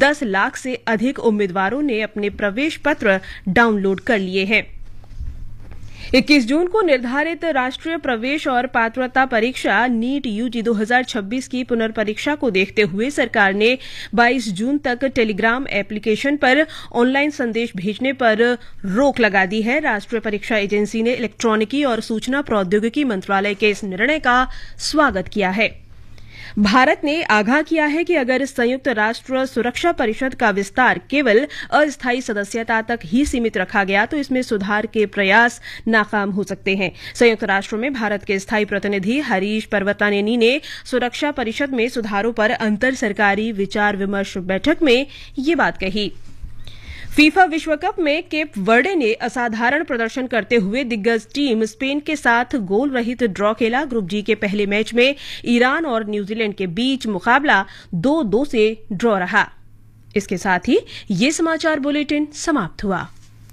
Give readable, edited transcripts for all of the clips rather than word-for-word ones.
10 लाख से अधिक उम्मीदवारों ने अपने प्रवेश पत्र डाउनलोड कर लिए हैं। 21 जून को निर्धारित राष्ट्रीय प्रवेश और पात्रता परीक्षा नीट यूजी 2026 की पुनर्परीक्षा को देखते हुए सरकार ने 22 जून तक टेलीग्राम एप्लीकेशन पर ऑनलाइन संदेश भेजने पर रोक लगा दी है। राष्ट्रीय परीक्षा एजेंसी ने इलेक्ट्रॉनिकी और सूचना प्रौद्योगिकी मंत्रालय के इस निर्णय का स्वागत किया है। भारत ने आगाह किया है कि अगर संयुक्त राष्ट्र सुरक्षा परिषद का विस्तार केवल अस्थायी सदस्यता तक ही सीमित रखा गया तो इसमें सुधार के प्रयास नाकाम हो सकते हैं। संयुक्त राष्ट्र में भारत के स्थायी प्रतिनिधि हरीश पर्वतानेनी ने सुरक्षा परिषद में सुधारों पर अंतर सरकारी विचार विमर्श बैठक में ये बात कही। फीफा विश्व कप में केप वर्डे ने असाधारण प्रदर्शन करते हुए दिग्गज टीम स्पेन के साथ गोल रहित ड्रॉ खेला। ग्रुप जी के पहले मैच में ईरान और न्यूजीलैंड के बीच मुकाबला 2-2 से ड्रॉ रहा। इसके साथ ही ये समाचार बुलेटिन समाप्त हुआ।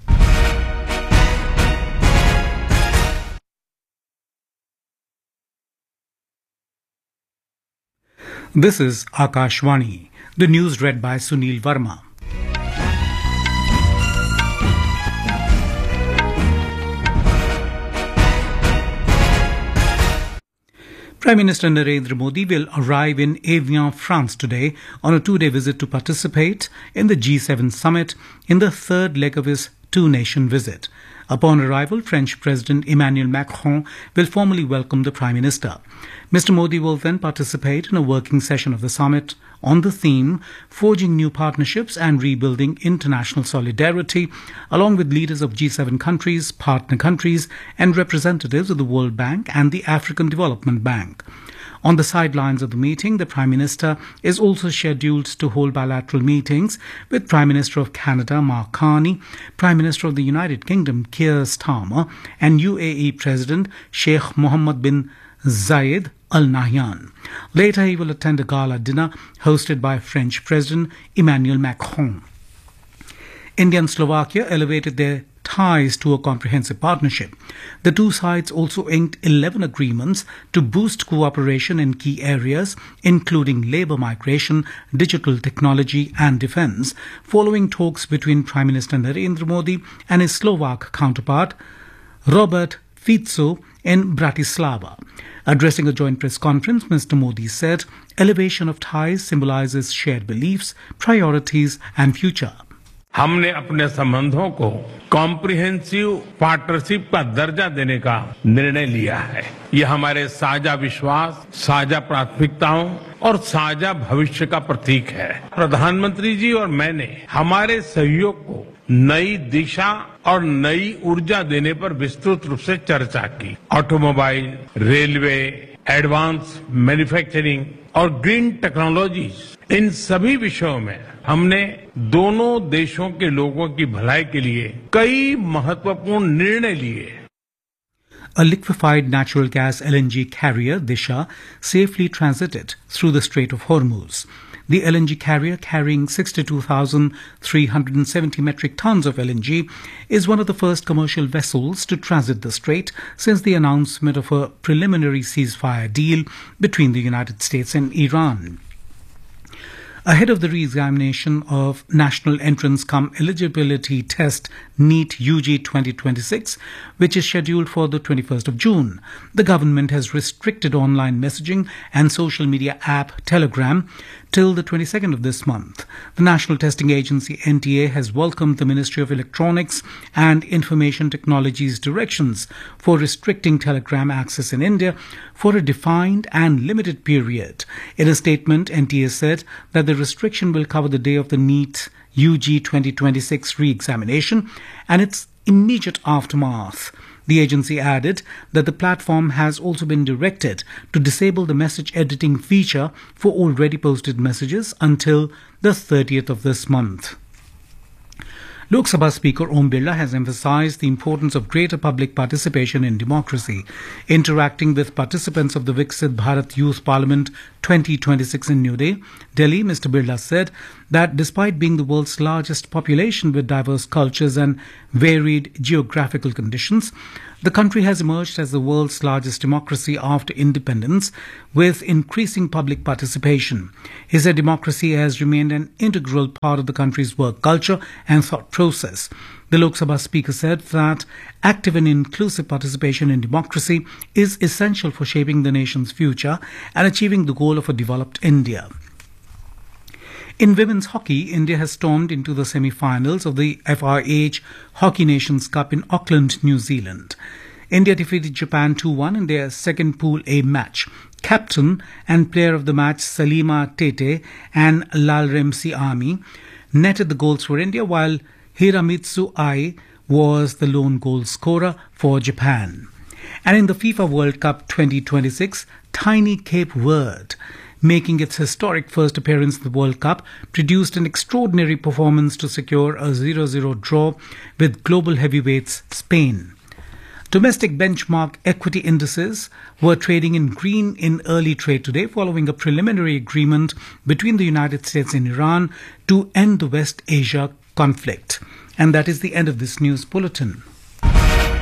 This is Akashvani. The news read by Sunil Verma. Prime Minister Narendra Modi will arrive in Evian, France today on a two-day visit to participate in the G7 summit in the third leg of his two-nation visit. Upon arrival, French President Emmanuel Macron will formally welcome the Prime Minister. Mr. Modi will then participate in a working session of the summit on the theme Forging New Partnerships and Rebuilding International Solidarity, along with leaders of G7 countries, partner countries, and representatives of the World Bank and the African Development Bank. On the sidelines of the meeting, the Prime Minister is also scheduled to hold bilateral meetings with Prime Minister of Canada, Mark Carney, Prime Minister of the United Kingdom, Keir Starmer, and UAE President Sheikh Mohammed bin Zayed Al Nahyan. Later, he will attend a gala dinner hosted by French President Emmanuel Macron. India and Slovakia elevated their ties to a comprehensive partnership. The two sides also inked 11 agreements to boost cooperation in key areas, including labour migration, digital technology and defence, following talks between Prime Minister Narendra Modi and his Slovak counterpart, Robert Fico, in Bratislava. Addressing a joint press conference, Mr. Modi said, elevation of ties symbolises shared beliefs, priorities and future. हमने अपने संबंधों को comprehensive partnership का दर्जा देने का निर्णय लिया है। ये हमारे साझा विश्वास, साझा प्राथमिकताओं और साझा भविष्य का प्रतीक है। प्रधानमंत्री जी और मैंने हमारे सहयोग को नई दिशा और नई ऊर्जा देने पर विस्तृत रूप से चर्चा की। ऑटोमोबाइल, रेलवे, एडवांस मैन्युफैक्चरिंग और ग्रीन टेक्नोलॉजीज, इन सभी विषयों में हमने दोनों देशों के लोगों की भलाई के लिए कई महत्वपूर्ण निर्णय लिए। A liquefied natural gas LNG carrier, Disha, safely transited through the Strait of Hormuz. The LNG carrier, carrying 62,370 metric tons of LNG, is one of the first commercial vessels to transit the strait since the announcement of a preliminary ceasefire deal between the United States and Iran. Ahead of the re-examination of National Entrance Cum Eligibility Test NEET UG 2026, which is scheduled for the 21st of June, the government has restricted online messaging and social media app Telegram till the 22nd of this month. The National Testing Agency NTA has welcomed the Ministry of Electronics and Information Technology's directions for restricting Telegram access in India for a defined and limited period. In a statement, NTA said that the restriction will cover the day of the NEET UG 2026 re-examination and its immediate aftermath. The agency added that the platform has also been directed to disable the message editing feature for already posted messages until the 30th of this month. Lok Sabha Speaker Om Birla has emphasized the importance of greater public participation in democracy. Interacting with participants of the Viksit Bharat Youth Parliament 2026 in New Delhi, Mr. Birla said that despite being the world's largest population with diverse cultures and varied geographical conditions, The country has emerged as the world's largest democracy after independence, with increasing public participation. He said democracy has remained an integral part of the country's work culture and thought process. The Lok Sabha Speaker said that active and inclusive participation in democracy is essential for shaping the nation's future and achieving the goal of a developed India. In women's hockey, India has stormed into the semi-finals of the FIH Hockey Nations Cup in Auckland, New Zealand. India defeated Japan 2-1 in their second Pool A match. Captain and player of the match Salima Tete and Lalremsi Ami netted the goals for India, while Hiramitsu Ai was the lone goal scorer for Japan. And in the FIFA World Cup 2026, tiny Cape Verde, making its historic first appearance in the World Cup, produced an extraordinary performance to secure a 0-0 draw with global heavyweights Spain. Domestic benchmark equity indices were trading in green in early trade today following a preliminary agreement between the United States and Iran to end the West Asia conflict. And that is the end of this news bulletin.